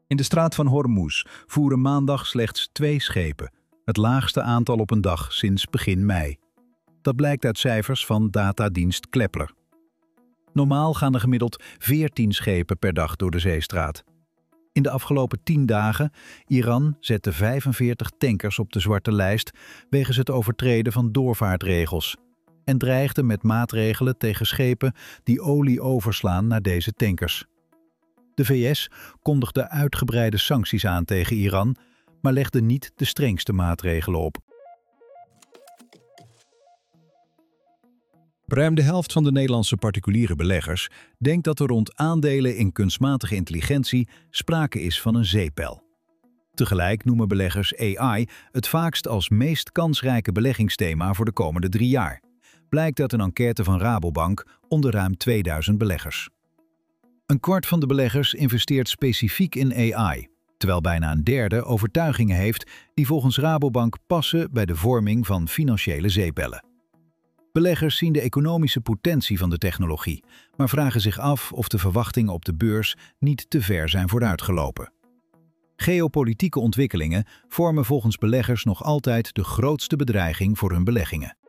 In de straat van Hormuz voeren maandag slechts 2 schepen, het laagste aantal op een dag sinds begin mei. Dat blijkt uit cijfers van datadienst Klepler. Normaal gaan er gemiddeld 14 schepen per dag door de zeestraat. In de afgelopen 10 dagen, Iran zette 45 tankers op de zwarte lijst wegens het overtreden van doorvaartregels en dreigde met maatregelen tegen schepen die olie overslaan naar deze tankers. De VS kondigde uitgebreide sancties aan tegen Iran, maar legde niet de strengste maatregelen op. Ruim de helft van de Nederlandse particuliere beleggers denkt dat er rond aandelen in kunstmatige intelligentie sprake is van een zeepbel. Tegelijk noemen beleggers AI het vaakst als meest kansrijke beleggingsthema voor de komende 3 jaar. Blijkt uit een enquête van Rabobank onder ruim 2000 beleggers. Een kwart van de beleggers investeert specifiek in AI, terwijl bijna een derde overtuigingen heeft die volgens Rabobank passen bij de vorming van financiële zeepbellen. Beleggers zien de economische potentie van de technologie, maar vragen zich af of de verwachtingen op de beurs niet te ver zijn vooruitgelopen. Geopolitieke ontwikkelingen vormen volgens beleggers nog altijd de grootste bedreiging voor hun beleggingen.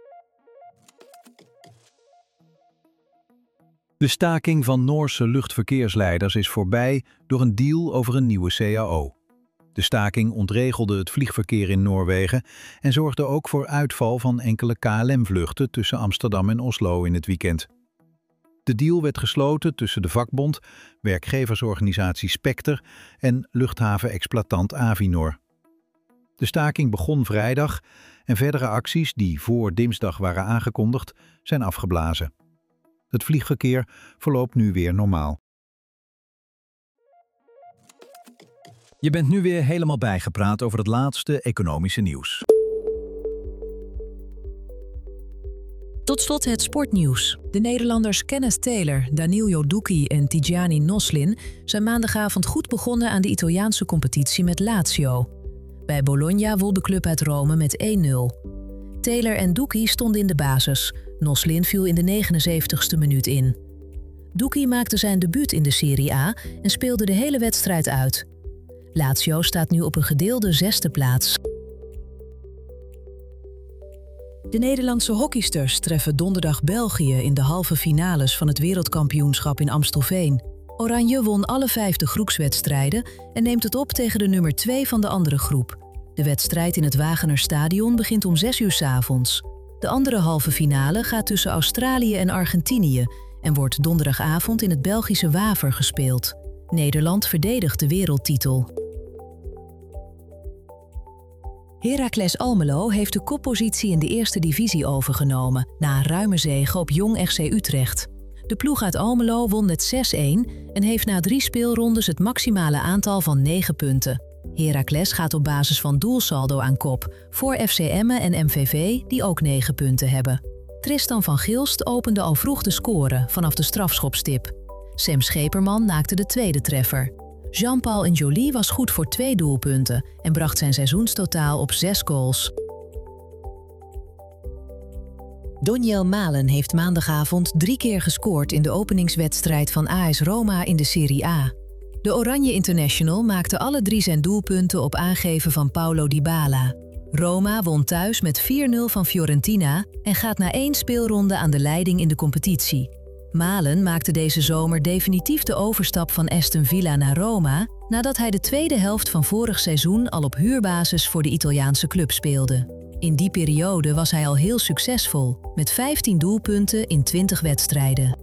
De staking van Noorse luchtverkeersleiders is voorbij door een deal over een nieuwe CAO. De staking ontregelde het vliegverkeer in Noorwegen en zorgde ook voor uitval van enkele KLM-vluchten tussen Amsterdam en Oslo in het weekend. De deal werd gesloten tussen de vakbond, werkgeversorganisatie Specter en luchthavenexploitant Avinor. De staking begon vrijdag en verdere acties die voor dinsdag waren aangekondigd zijn afgeblazen. Het vliegverkeer verloopt nu weer normaal. Je bent nu weer helemaal bijgepraat over het laatste economische nieuws. Tot slot het sportnieuws. De Nederlanders Kenneth Taylor, Danilo Ducchi en Tijani Noslin zijn maandagavond goed begonnen aan de Italiaanse competitie met Lazio. Bij Bologna won de club uit Rome met 1-0. Taylor en Ducchi stonden in de basis. Noslin viel in de 79ste minuut in. Ducchi maakte zijn debuut in de Serie A en speelde de hele wedstrijd uit. Lazio staat nu op een gedeelde 6e plaats. De Nederlandse hockeysters treffen donderdag België in de halve finales van het wereldkampioenschap in Amstelveen. Oranje won alle 5 de groepswedstrijden en neemt het op tegen de nummer 2 van de andere groep. De wedstrijd in het Wagener-stadion begint om 6 uur 's avonds. De andere halve finale gaat tussen Australië en Argentinië en wordt donderdagavond in het Belgische Waver gespeeld. Nederland verdedigt de wereldtitel. Heracles Almelo heeft de koppositie in de eerste divisie overgenomen na een ruime zege op Jong FC Utrecht. De ploeg uit Almelo won met 6-1 en heeft na 3 speelrondes het maximale aantal van 9 punten. Heracles gaat op basis van doelsaldo aan kop, voor FC Emmen en MVV die ook 9 punten hebben. Tristan van Gilst opende al vroeg de score vanaf de strafschopstip. Sam Scheperman maakte de tweede treffer. Jean-Paul Enjoli was goed voor 2 doelpunten en bracht zijn seizoenstotaal op 6 goals. Doniel Malen heeft maandagavond 3 keer gescoord in de openingswedstrijd van AS Roma in de Serie A. De Oranje International maakte alle 3 zijn doelpunten op aangeven van Paulo Dybala. Roma won thuis met 4-0 van Fiorentina en gaat na 1 speelronde aan de leiding in de competitie. Malen maakte deze zomer definitief de overstap van Aston Villa naar Roma, nadat hij de tweede helft van vorig seizoen al op huurbasis voor de Italiaanse club speelde. In die periode was hij al heel succesvol, met 15 doelpunten in 20 wedstrijden.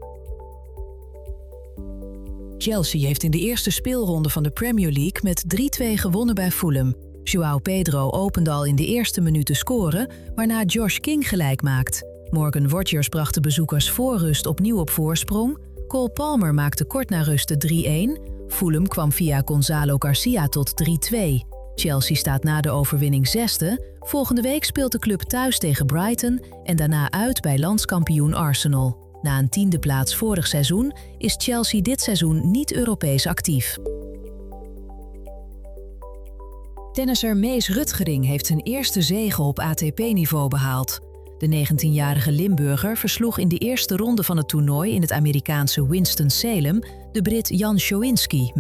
Chelsea heeft in de eerste speelronde van de Premier League met 3-2 gewonnen bij Fulham. João Pedro opende al in de eerste minuut te scoren, waarna Josh King gelijk maakt. Morgan Rogers bracht de bezoekers voor rust opnieuw op voorsprong. Cole Palmer maakte kort na rust de 3-1. Fulham kwam via Gonzalo Garcia tot 3-2. Chelsea staat na de overwinning 6e. Volgende week speelt de club thuis tegen Brighton en daarna uit bij landskampioen Arsenal. Na een 10e plaats vorig seizoen is Chelsea dit seizoen niet Europees actief. Tennisser Mees Rutgering heeft zijn eerste zege op ATP-niveau behaald. De 19-jarige Limburger versloeg in de eerste ronde van het toernooi in het Amerikaanse Winston-Salem de Brit Jan Schowinski